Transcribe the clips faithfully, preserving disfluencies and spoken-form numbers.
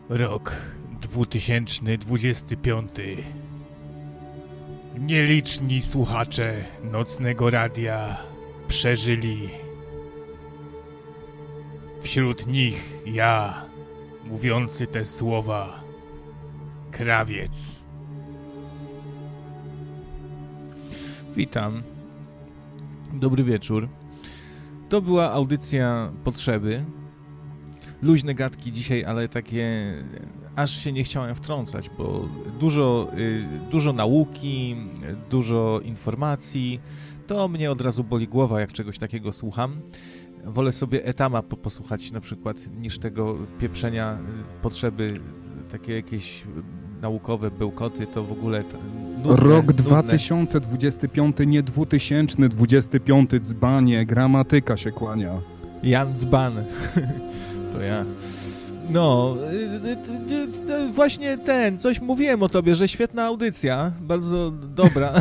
Rok dwutysięczny dwudziesty piąty. Nieliczni słuchacze Nocnego Radia przeżyli. Wśród nich ja, mówiący te słowa, Krawiec. Witam. Dobry wieczór. To była audycja Potrzeby. Luźne gadki dzisiaj, ale takie aż się nie chciałem wtrącać, bo dużo, y, dużo nauki, dużo informacji. To mnie od razu boli głowa, jak czegoś takiego słucham. Wolę sobie Etama po- posłuchać na przykład, niż tego pieprzenia y, Potrzeby, takie jakieś naukowe bełkoty, to w ogóle to nudne, Rok nudne. dwa tysiące dwudziesty piąty, nie dwutysięczny dwudziesty piąty, dzbanie, gramatyka się kłania. Jan Dzban. To ja. No, y, y, y, y, właśnie ten, coś mówiłem o tobie, że świetna audycja, bardzo dobra.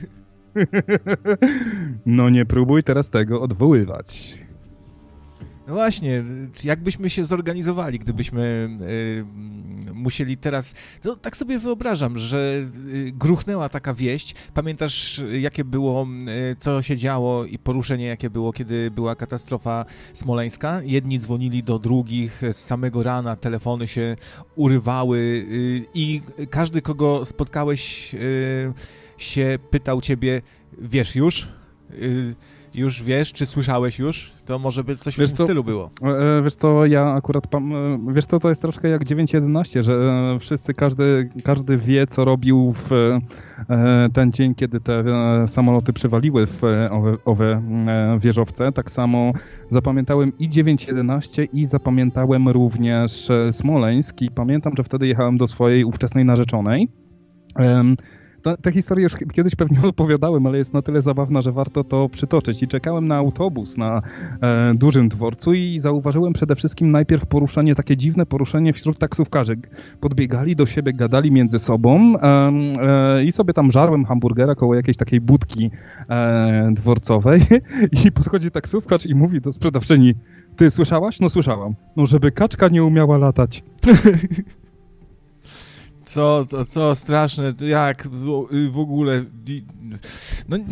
No nie próbuj teraz tego odwoływać. No właśnie, jakbyśmy się zorganizowali, gdybyśmy y, musieli teraz... To tak sobie wyobrażam, że y, gruchnęła taka wieść. Pamiętasz, jakie było, y, co się działo i poruszenie, jakie było, kiedy była katastrofa smoleńska? Jedni dzwonili do drugich z samego rana, telefony się urywały y, i każdy, kogo spotkałeś, y, się pytał ciebie, wiesz już? Y, Już wiesz, czy słyszałeś już? To może by coś Wiesz w tym co, stylu było. E, Wiesz co, ja akurat, pam- e, wiesz co, to jest troszkę jak dziewięć jedenaście, że e, wszyscy, każdy, każdy wie, co robił w e, ten dzień, kiedy te e, samoloty przywaliły w e, owe, owe e, wieżowce. Tak samo zapamiętałem i dziewięć jedenaście i zapamiętałem również e, Smoleńsk i pamiętam, że wtedy jechałem do swojej ówczesnej narzeczonej. Em, Ta, tę historię już kiedyś pewnie opowiadałem, ale jest na tyle zabawna, że warto to przytoczyć. I czekałem na autobus na e, dużym dworcu i zauważyłem przede wszystkim najpierw poruszenie, takie dziwne poruszenie wśród taksówkarzy. Podbiegali do siebie, gadali między sobą e, e, i sobie tam żarłem hamburgera koło jakiejś takiej budki e, dworcowej i podchodzi taksówkarz i mówi do sprzedawczyni: ty słyszałaś? No słyszałam. No żeby kaczka nie umiała latać. Co, to, co straszne, jak w, w ogóle... No